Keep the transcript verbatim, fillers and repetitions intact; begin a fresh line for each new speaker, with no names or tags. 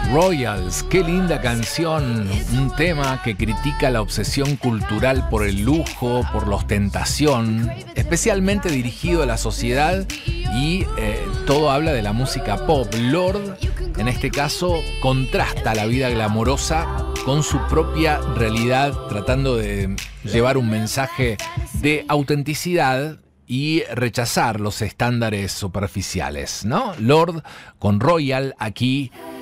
Royals, qué linda canción, un tema que critica la obsesión cultural por el lujo, por la ostentación, especialmente dirigido a la sociedad y eh, todo habla de la música pop. Lorde, en este caso, contrasta la vida glamorosa con su propia realidad, tratando de llevar un mensaje de autenticidad y rechazar los estándares superficiales, ¿no? Lorde con Royal aquí